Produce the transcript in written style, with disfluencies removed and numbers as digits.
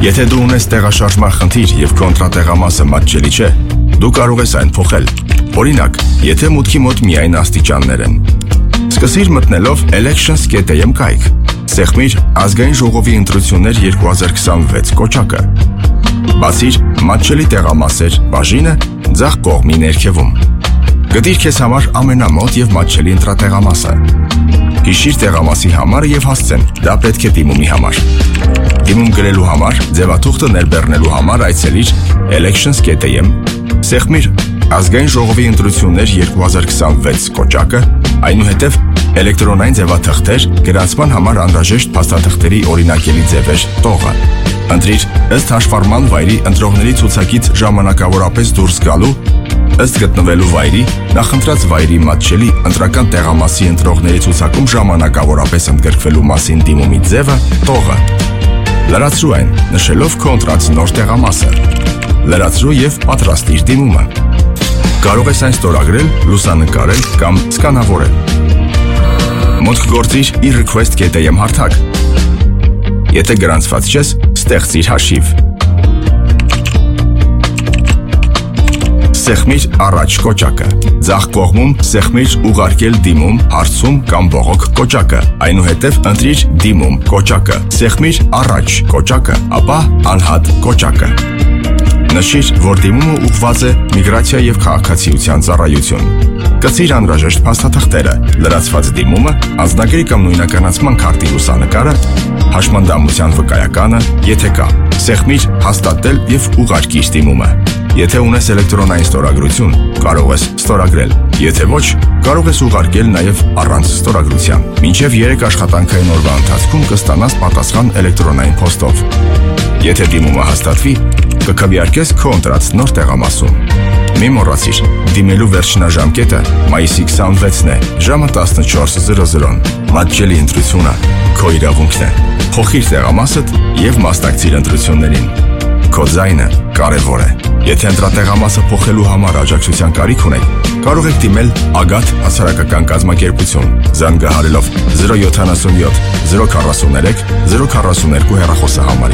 Եթե դու ունես տեղաշարժման խնդիր եւ քո ընտրատեղամասը մատչելի չէ, դու կարող ես այն փոխել։ Օրինակ, եթե մուտքի մոտ միայն աստիճաններ են։ Սկսիր մտնելով elections.am կայք։ Սեղմիր ազգային ժողովի ընտրություններ 2026 կոչակը։ Բացիր մատչելի տեղամասեր բաժինը ձախ կողմի ներքևում։ Գտիր քեզ համար ամենամոտ եւ մատչելի ընտրատեղամասը։ Հիշիր տեղամասի համարը եւ հասցեն, դա պետք է դիմումի համար։ Դիմում գրելու համար, ձևաթուղթը ներբեռնելու համար այցելիր elections.am, սեղմիր ազգային ժողովի ընտրություններ 2026 կոչակը, այնուհետև էլեկտրոնային ձևաթղթեր, գրանցման համար անհրաժեշտ փաստաթղթերի օրինակելի ձևեր տողը։ Ընտրիր ըստ հաշվառման վայրի ընտրողների ցուցակից ժամանակավորապես դուրս գալու, ըստ գտնվելու վայրի, նախընտրած վայրի մատչելի ընտրական տեղամասի ընտրողների ցուցակում ժամանակավորապես ընդգրկվելու մասին դիմումի ձևը տողը։ Լրացրու այն, նշելով քո ընտրած նոր տեղամասը։ Լրացրու եւ պատրաստիր դիմումը։ Կարող ես այն ստորագրել, լուսանկարել կամ սկանավորել։ Մուտք գործիր e-request.am հարթակ։ Եթե գրանցված չես, ստեղծիր հաշիվ։ Սեղմիր առաջ կոչակը։ Ձախ կողմում սեղմիր ուղարկել դիմում, հարցում կամ բողոք կոչակը։ Այնուհետև ընտրիր դիմում կոչակը։ Սեղմիր առաջ կոչակը, ապա անհատ կոչակը։ Նշիր, որ դիմումը ուղղված է միգրացիա եւ քաղաքացիության ծառայություն։ Կցիր անհրաժեշտ փաստաթղթերը, լրացված դիմումը, անձնագրի կամ նույնականացման քարտի լուսանկարը, հաշմանդամության վկայականը, եթե կա։ Սեղմիր հաստատել եւ ուղարկիր դիմումը։ Եթե ունես էլեկտրոնային ստորագրություն, կարող ես ստորագրել։ Եթե ոչ, կարող ես ուղարկել նաև առանց ստորագրության։ Մինչև 3 աշխատանքային օրվա ընթացքում կստանաս պատասխան էլեկտրոնային փոստով։ Եթե դիմումը հաստատվի, կքվեարկես քո ընտրած նոր տեղամասում։ Մի մոռացիր, դիմելու վերջնաժամկետը մայիսի 26-ն է, ժամը 14:00-ն։ Մատչելի ընտրությունը քո իրավունքն է։ Փոխիր տեղամասդ եւ մասնակցիր ընտրություններին։ Քո ձայնը կարևոր է։ Եթե ընտրատեղամասը փոխելու համար աջակցության կարիք ունեք, կարող եք դիմել Ագաթ հասարակական կազմակերպություն, զանգահարելով 077 043 042 հեռախոսահամարի։